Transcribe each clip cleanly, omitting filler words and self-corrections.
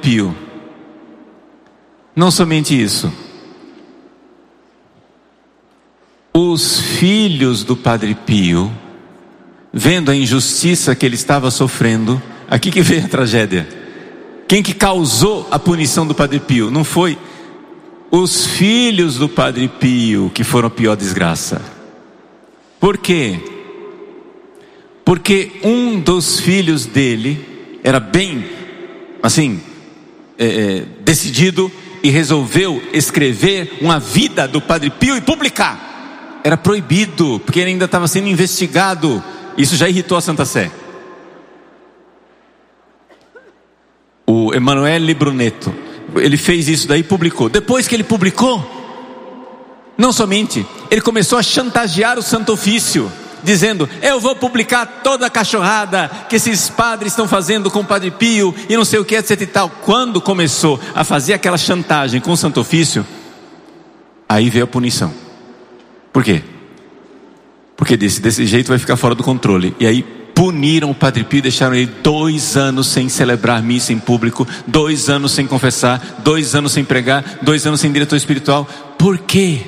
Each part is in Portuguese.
Pio. Não somente isso, os filhos do Padre Pio, vendo a injustiça que ele estava sofrendo, aqui que veio a tragédia. Quem que causou a punição do Padre Pio? Não foi os filhos do Padre Pio que foram a pior desgraça. Por quê? Porque um dos filhos dele era bem, assim, decidido e resolveu escrever uma vida do Padre Pio e publicar. Era proibido, porque ele ainda estava sendo investigado. Isso já irritou a Santa Sé. O Emanuele Brunetto, ele fez isso daí e publicou. Depois que ele publicou, não somente, ele começou a chantagear o Santo Ofício, dizendo: eu vou publicar toda a cachorrada que esses padres estão fazendo com o Padre Pio e não sei o que, etc e tal. Quando começou a fazer aquela chantagem com o Santo Ofício, aí veio a punição. Por quê? Porque desse jeito vai ficar fora do controle. E aí puniram o Padre Pio e deixaram ele 2 anos sem celebrar missa em público, 2 anos sem confessar, 2 anos sem pregar, 2 anos sem diretor espiritual. Por quê?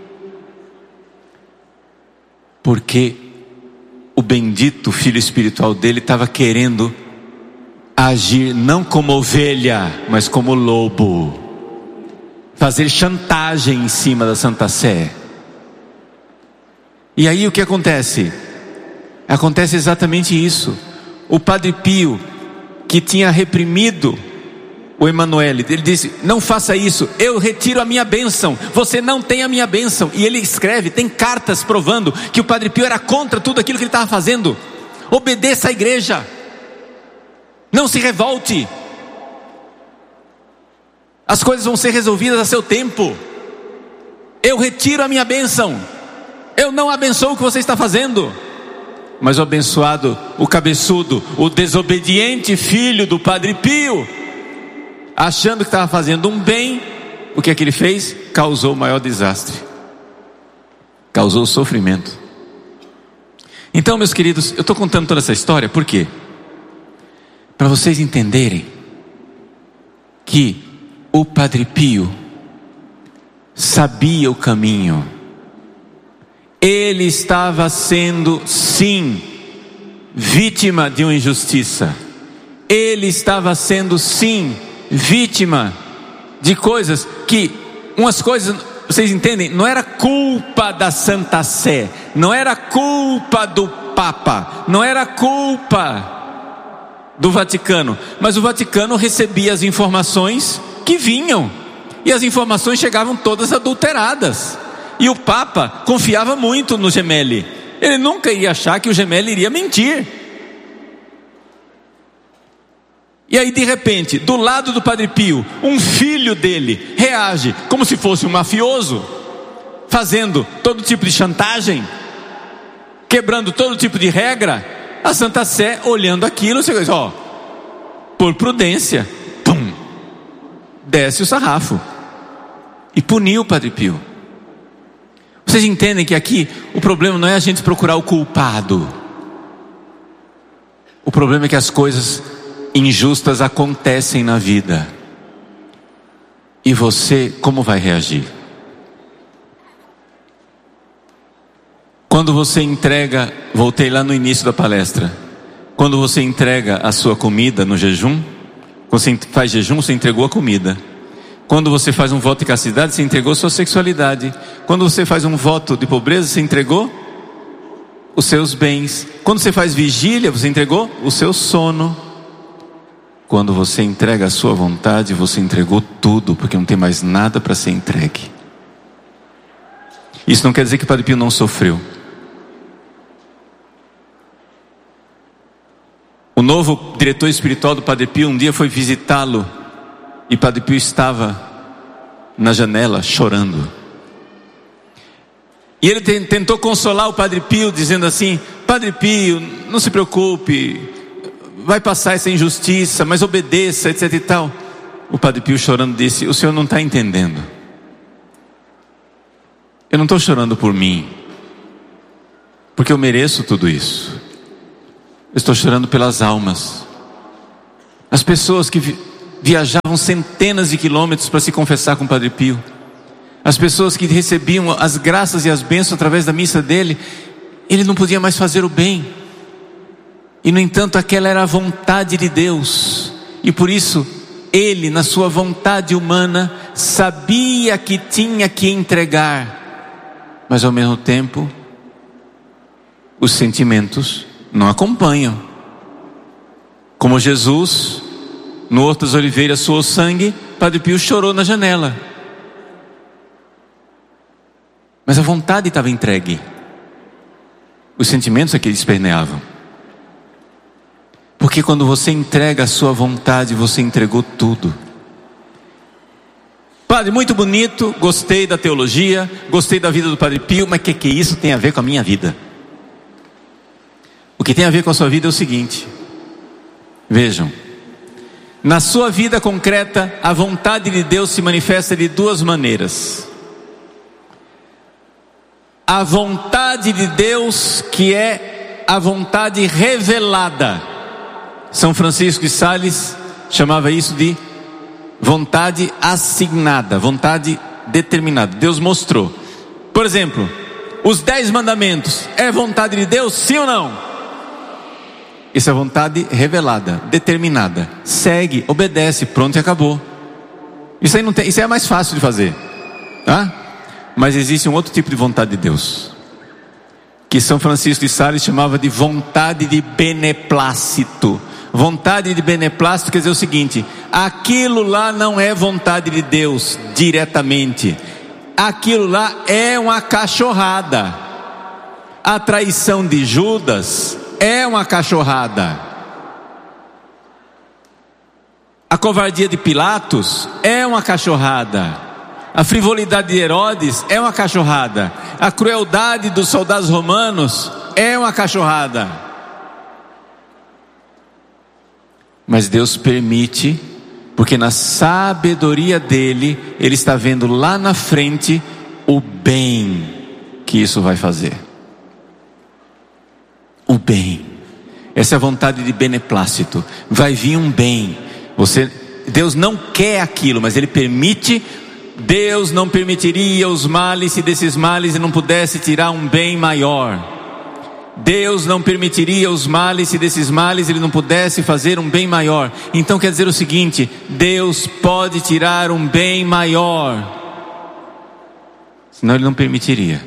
Porque o bendito filho espiritual dele estava querendo agir não como ovelha, mas como lobo, fazer chantagem em cima da Santa Sé. E aí o que acontece? Acontece exatamente isso. O Padre Pio, que tinha reprimido o Emanuele, ele disse: não faça isso, eu retiro a minha bênção, você não tem a minha bênção. E ele escreve, tem cartas provando que o Padre Pio era contra tudo aquilo que ele estava fazendo. Obedeça à igreja, não se revolte, as coisas vão ser resolvidas a seu tempo. Eu retiro a minha bênção, eu não abençoo o que você está fazendo. Mas o abençoado, o cabeçudo, o desobediente filho do Padre Pio, achando que estava fazendo um bem, o que é que ele fez? Causou o maior desastre, causou sofrimento. Então, meus queridos, eu estou contando toda essa história, por quê? Para vocês entenderem que o Padre Pio sabia o caminho. Ele estava sendo, sim, vítima de uma injustiça. Ele estava sendo, sim, vítima de coisas que, umas coisas, vocês entendem, não era culpa da Santa Sé, não era culpa do Papa, não era culpa do Vaticano, mas o Vaticano recebia as informações que vinham, e as informações chegavam todas adulteradas. E o Papa confiava muito no Gemelli. Ele nunca iria achar que o Gemelli iria mentir. E aí de repente, do lado do Padre Pio, um filho dele reage como se fosse um mafioso, fazendo todo tipo de chantagem, quebrando todo tipo de regra. A Santa Sé, olhando aquilo, você diz: ó, por prudência, pum, desce o sarrafo e puniu o Padre Pio. Vocês entendem que aqui o problema não é a gente procurar o culpado. O problema é que as coisas injustas acontecem na vida. E você, como vai reagir? Quando você entrega, voltei lá no início da palestra, quando você entrega a sua comida no jejum, quando você faz jejum, você entregou a comida. Quando você faz um voto de castidade, você entregou sua sexualidade. Quando você faz um voto de pobreza, você entregou os seus bens. Quando você faz vigília, você entregou o seu sono. Quando você entrega a sua vontade, você entregou tudo, porque não tem mais nada para ser entregue. Isso não quer dizer que o Padre Pio não sofreu. O novo diretor espiritual do Padre Pio um dia foi visitá-lo, e Padre Pio estava na janela chorando. E ele tentou consolar o Padre Pio, dizendo assim: Padre Pio, não se preocupe, vai passar essa injustiça, mas obedeça, etc e tal. O Padre Pio, chorando, disse: o senhor não está entendendo. Eu não estou chorando por mim, porque eu mereço tudo isso. Eu estou chorando pelas almas, as pessoas que viajavam centenas de quilômetros para se confessar com o Padre Pio. As pessoas que recebiam as graças e as bênçãos através da missa dele, ele não podia mais fazer o bem. E no entanto, aquela era a vontade de Deus. E por isso, ele, na sua vontade humana, sabia que tinha que entregar. Mas ao mesmo tempo, os sentimentos não acompanham. Como Jesus, no Horto das Oliveiras, suou sangue, Padre Pio chorou na janela. Mas a vontade estava entregue. Os sentimentos é que eles permeavam. Porque quando você entrega a sua vontade, você entregou tudo. Padre, muito bonito, gostei da teologia, gostei da vida do Padre Pio, mas o que isso tem a ver com a minha vida? O que tem a ver com a sua vida é o seguinte: vejam, na sua vida concreta, a vontade de Deus se manifesta de duas maneiras. A vontade de Deus, que é a vontade revelada. São Francisco de Sales chamava isso de vontade assignada, vontade determinada. Deus mostrou. Por exemplo, os 10 mandamentos é vontade de Deus, sim ou não? Isso é vontade revelada, determinada. Segue, obedece, pronto e acabou. Isso aí não tem, isso aí é mais fácil de fazer, tá? Mas existe um outro tipo de vontade de Deus, que São Francisco de Sales chamava de vontade de beneplácito. Vontade de beneplácito quer dizer o seguinte: aquilo lá não é vontade de Deus diretamente, aquilo lá é uma cachorrada. A traição de Judas é uma cachorrada. A covardia de Pilatos é uma cachorrada. A frivolidade de Herodes é uma cachorrada. A crueldade dos soldados romanos é uma cachorrada. Mas Deus permite, porque na sabedoria dele, ele está vendo lá na frente o bem que isso vai fazer. O bem. Essa é a vontade de beneplácito. Vai vir um bem. Deus não quer aquilo, mas ele permite. Deus não permitiria os males se desses males ele não pudesse tirar um bem maior. Deus não permitiria os males se desses males ele não pudesse fazer um bem maior. Então quer dizer o seguinte: Deus pode tirar um bem maior, senão ele não permitiria.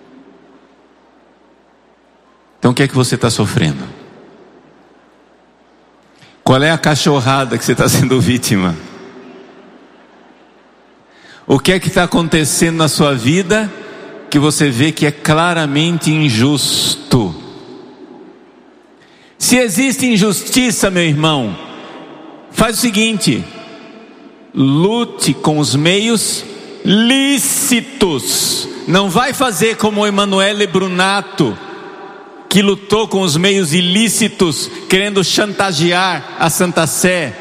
Então o que é que você está sofrendo? Qual é a cachorrada que você está sendo vítima? O que é que está acontecendo na sua vida que você vê que é claramente injusto? Se existe injustiça, meu irmão, faz o seguinte: lute com os meios lícitos. Não vai fazer como Emanuele Brunato, que lutou com os meios ilícitos, querendo chantagear a Santa Sé.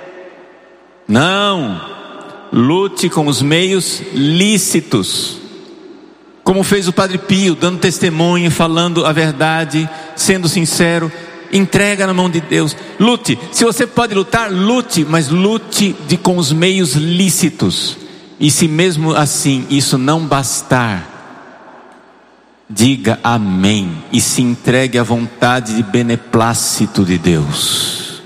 Não. Lute com os meios lícitos, como fez o Padre Pio, dando testemunho, falando a verdade, sendo sincero. Entrega na mão de Deus. Lute, se você pode lutar, lute, mas lute com os meios lícitos. E se mesmo assim isso não bastar, diga amém e se entregue à vontade de beneplácito de Deus.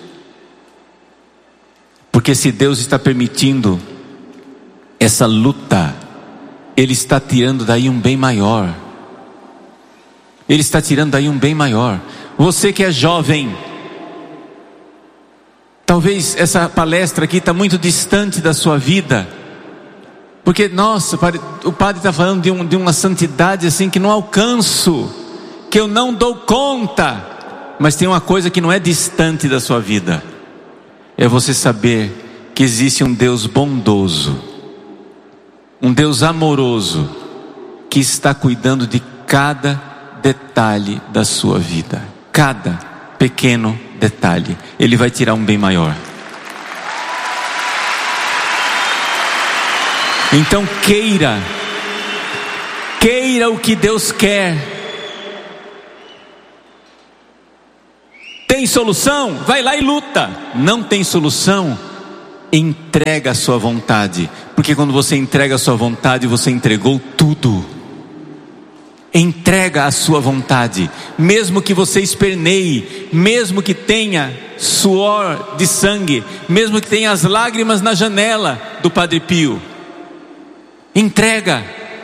Porque se Deus está permitindo essa luta, Ele está tirando daí um bem maior. Ele está tirando daí um bem maior. Você que é jovem, talvez essa palestra aqui está muito distante da sua vida, porque nossa, o padre está falando de uma santidade assim que não alcanço, que eu não dou conta. Mas tem uma coisa que não é distante da sua vida, é você saber que existe um Deus bondoso, um Deus amoroso, que está cuidando de cada detalhe da sua vida. Cada pequeno detalhe, Ele vai tirar um bem maior. Então queira o que Deus quer. Tem solução? Vai lá e luta. Não tem solução? entrega a sua vontade, porque quando você entrega a sua vontade, você entregou tudo. Entrega a sua vontade, mesmo que você esperneie, mesmo que tenha suor de sangue, mesmo que tenha as lágrimas na janela do Padre Pio. Entrega,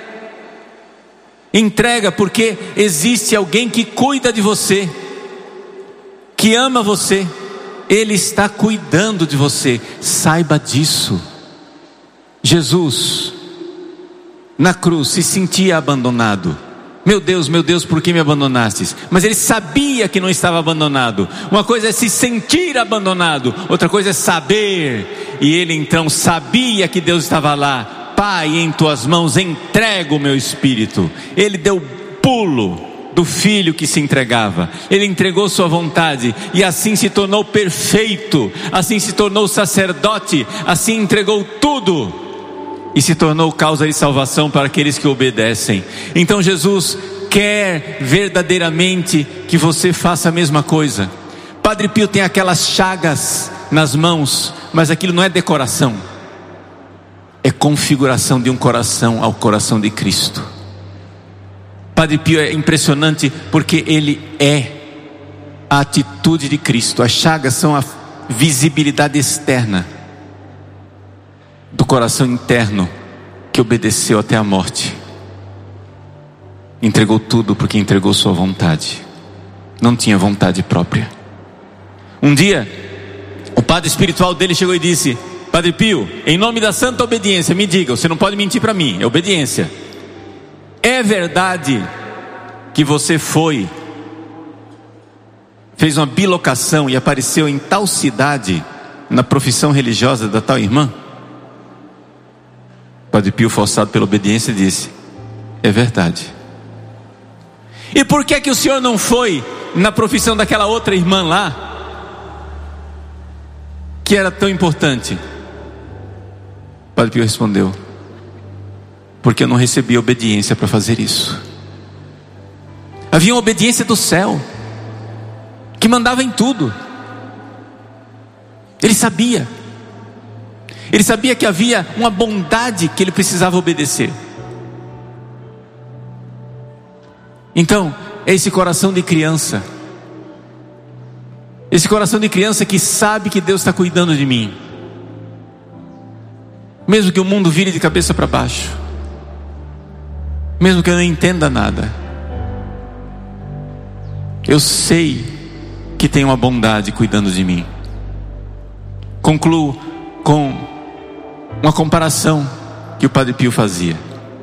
porque existe alguém que cuida de você, que ama você, Ele está cuidando de você, saiba disso. Jesus, na cruz, se sentia abandonado. Meu Deus, por que me abandonastes? Mas ele sabia que não estava abandonado. Uma coisa é se sentir abandonado, outra coisa é saber. E ele então sabia que Deus estava lá. Pai, em tuas mãos entrego o meu espírito. Ele deu pulo do filho que se entregava. Ele entregou sua vontade e assim se tornou perfeito, assim se tornou sacerdote, assim entregou tudo e se tornou causa de salvação para aqueles que obedecem. Então Jesus quer verdadeiramente que você faça a mesma coisa. Padre Pio tem aquelas chagas nas mãos, mas aquilo não é decoração, é configuração de um coração ao coração de Cristo. Padre Pio é impressionante porque ele é a atitude de Cristo. As chagas são a visibilidade externa do coração interno que obedeceu até a morte. Entregou tudo porque entregou sua vontade. Não tinha vontade própria. Um dia, o padre espiritual dele chegou e disse: Padre Pio, em nome da santa obediência, me diga, você não pode mentir para mim, é obediência. É verdade que você fez uma bilocação e apareceu em tal cidade, na profissão religiosa da tal irmã? Padre Pio, forçado pela obediência, disse: é verdade. E por que o senhor não foi na profissão daquela outra irmã lá, que era tão importante? Padre Pio respondeu: porque eu não recebi obediência para fazer isso. Havia uma obediência do céu, que mandava em tudo. Ele sabia que havia uma bondade que ele precisava obedecer. Então, é esse coração de criança, esse coração de criança que sabe que Deus está cuidando de mim, mesmo que o mundo vire de cabeça para baixo, mesmo que eu não entenda nada, eu sei que tem uma bondade cuidando de mim. Concluo com uma comparação que o Padre Pio fazia.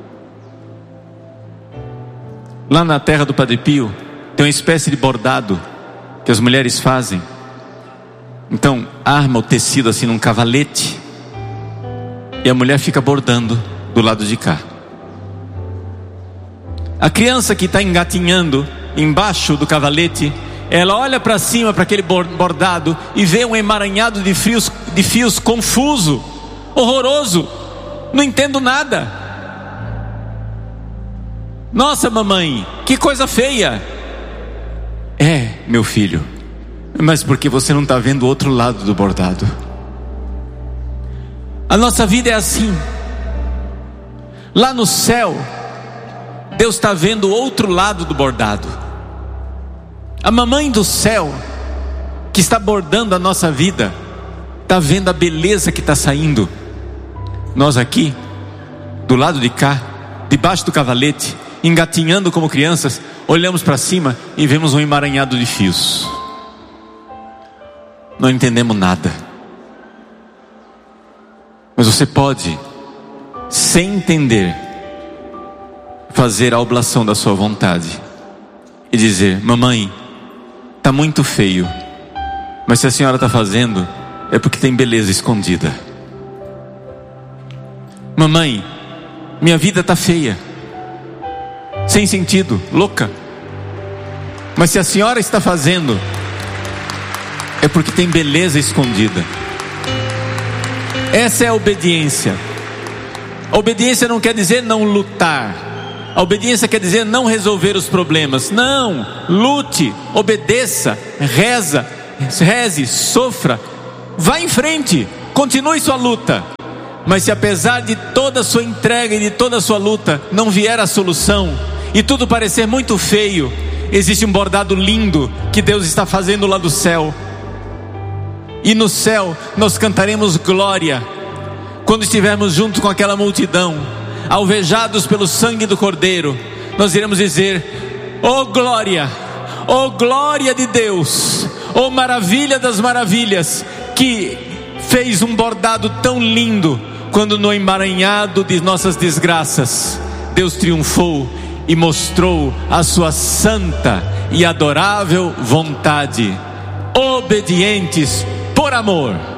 Lá na terra do Padre Pio tem uma espécie de bordado que as mulheres fazem. Então arma o tecido assim num cavalete e a mulher fica bordando do lado de cá. A criança que está engatinhando embaixo do cavalete, ela olha para cima, para aquele bordado, e vê um emaranhado de fios confuso, horroroso. Não entendo nada. Nossa, mamãe, que coisa feia. É, meu filho, mas porque você não está vendo o outro lado do bordado. A nossa vida é assim. Lá no céu, Deus está vendo o outro lado do bordado. A mamãe do céu, que está bordando a nossa vida, está vendo a beleza que está saindo. Nós aqui, do lado de cá, debaixo do cavalete, engatinhando como crianças, olhamos para cima e vemos um emaranhado de fios. Não entendemos nada. Mas você pode, sem entender, fazer a oblação da sua vontade e dizer: mamãe, está muito feio, mas se a senhora está fazendo, é porque tem beleza escondida. Mamãe, minha vida está feia, sem sentido, louca, mas se a senhora está fazendo, é porque tem beleza escondida. Essa é a obediência. A obediência não quer dizer não lutar. A obediência quer dizer não resolver os problemas. Não, lute, obedeça, reze, sofra, vá em frente, continue sua luta. Mas se apesar de toda a sua entrega e de toda a sua luta não vier a solução, e tudo parecer muito feio, existe um bordado lindo que Deus está fazendo lá do céu. E no céu nós cantaremos glória, quando estivermos junto com aquela multidão, alvejados pelo sangue do Cordeiro. Nós iremos dizer: oh glória de Deus, oh maravilha das maravilhas, que fez um bordado tão lindo, quando no emaranhado de nossas desgraças, Deus triunfou e mostrou a sua santa e adorável vontade, obedientes por amor.